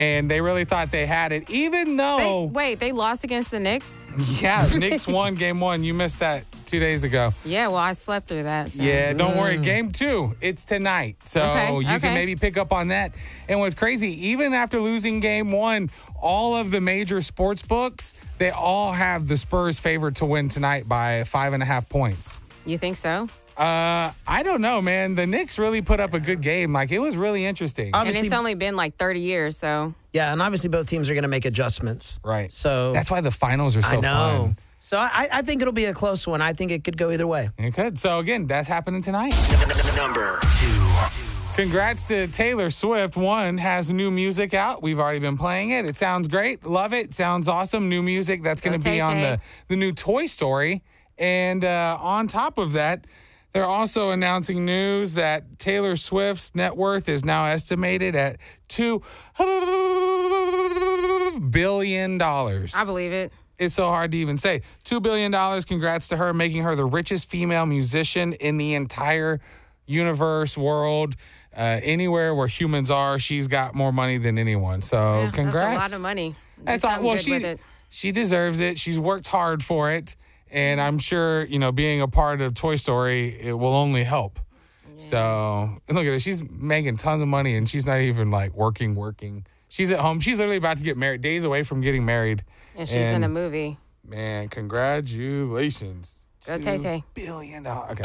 And they really thought they had it, even though... They lost against the Knicks? Yeah, Knicks won game 1. You missed that 2 days ago. Yeah, well, I slept through that. So. Yeah, don't worry. Game 2, it's tonight. So you can maybe pick up on that. And what's crazy, even after losing game 1, all of the major sports books, they all have the Spurs favored to win tonight by 5.5 points. You think so? I don't know, man. The Knicks really put up a good game. Like, it was really interesting. And it's only been like 30 years, so. Yeah, and obviously both teams are going to make adjustments. Right. So that's why the finals are so fun. So I think it'll be a close one. I think it could go either way. It could. So, again, that's happening tonight. Number 2. Congrats to Taylor Swift. One has new music out. We've already been playing it. It sounds great. Love it. Sounds awesome. New music. That's going to be on the new Toy Story. And on top of that, they're also announcing news that Taylor Swift's net worth is now estimated at $2 billion. I believe it. It's so hard to even say. $2 billion. Congrats to her, making her the richest female musician in the entire universe, world. Anywhere where humans are, she's got more money than anyone. So congrats. That's a lot of money. That's all. Well, she deserves it. She's worked hard for it. And I'm sure, being a part of Toy Story, it will only help. Yeah. So, look at her. She's making tons of money, and she's not even, working. She's at home. She's literally about to get married, days away from getting married. And she's in a movie. Man, congratulations. Go Tay-Tay. $2 billion. Okay.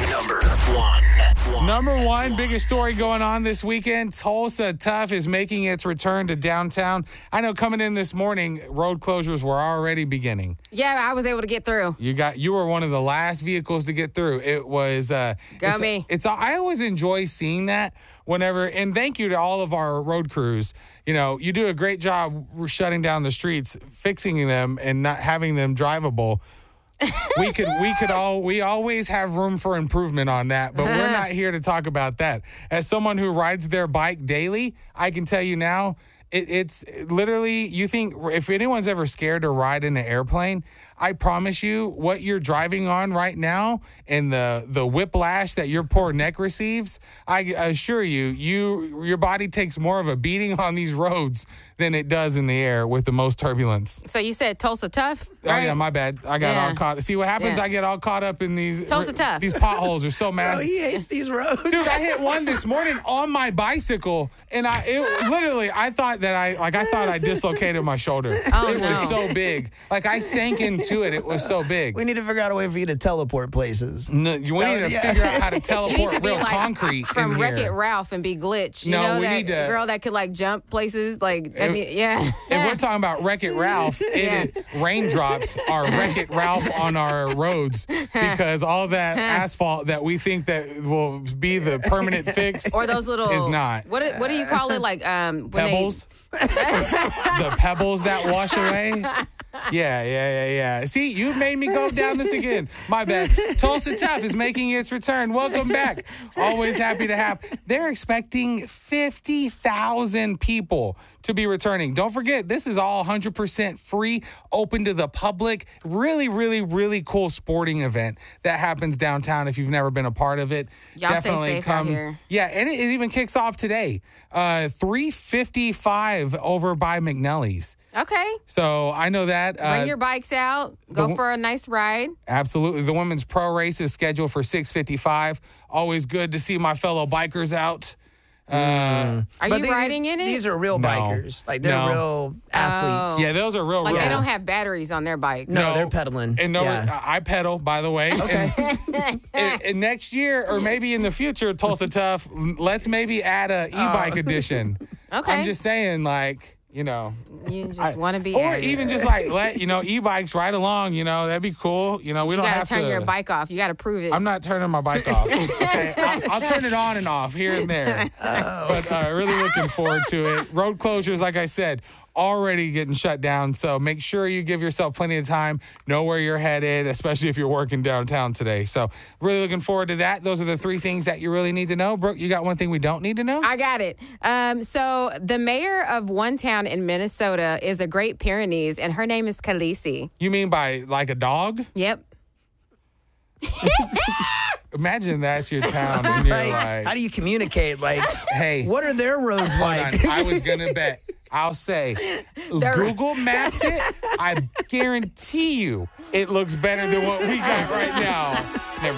Number 1, biggest story going on this weekend. Tulsa Tough is making its return to downtown. I know coming in this morning, road closures were already beginning. Yeah, I was able to get through. You were one of the last vehicles to get through. It was I always enjoy seeing that whenever, and thank you to all of our road crews. You do a great job shutting down the streets, fixing them, and not having them drivable. We always have room for improvement on that, but we're not here to talk about that. As someone who rides their bike daily, I can tell you now, it's literally, you think if anyone's ever scared to ride in an airplane, I promise you what you're driving on right now and the whiplash that your poor neck receives, I assure you, your body takes more of a beating on these roads than it does in the air with the most turbulence. So you said Tulsa Tough, right? Oh, yeah, my bad. I got all caught. See what happens? Yeah. I get all caught up in these. Tulsa Tough. These potholes are so massive. He hates these roads. Dude, I hit one this morning on my bicycle, and I thought I dislocated my shoulder. Oh, it was so big. I sank into it. It was so big. We need to figure out a way for you to teleport places. No, we need to figure out how to teleport real like concrete from in Wreck-It here. Ralph and be Glitch. You No, know we that need to- girl that could jump places. Yeah. If we're talking about Wreck-It Ralph, raindrops are Wreck-It Ralph on our roads because all that asphalt that we think that will be the permanent fix Or those little is not. What do you call it? When Pebbles? The pebbles that wash away? Yeah. See, you made me go down this again. My bad. Tulsa Tough is making its return. Welcome back. Always happy to have. They're expecting 50,000 people to be returning. Don't forget, this is all 100% free, open to the public. Really, really, really cool sporting event that happens downtown if you've never been a part of it. Y'all definitely stay safe come. out here. Yeah, and it even kicks off today. 3:55 over by McNelly's. Okay. So I know that. Bring your bikes out. Go for a nice ride. Absolutely. The women's pro race is scheduled for 6:55. Always good to see my fellow bikers out. Are you riding in it? These are real bikers. They're real athletes. Yeah, those are real. They don't have batteries on their bikes. No, they're pedaling. And I pedal, by the way. Okay. And next year, or maybe in the future, Tulsa Tough, let's maybe add a e-bike edition. Okay. I'm just saying, you just want to be, or even just let e-bikes ride along. That'd be cool. We don't have to turn your bike off. You got to prove it. I'm not turning my bike off. Okay, I'll turn it on and off here and there. But really looking forward to it. Road closures, like I said, already getting shut down. So make sure you give yourself plenty of time, know where you're headed, especially if you're working downtown today. So really looking forward to that. Those are the 3 things that you really need to know. Brooke, you got one thing we don't need to know? I got it. So the mayor of one town in Minnesota is a Great Pyrenees, and her name is Khaleesi. You mean by a dog? Yep. Imagine that's your town and you're how do you communicate? Hey, what are their roads like? I was going to bet I'll say, Google Maps it. I guarantee you it looks better than what we got right now. Never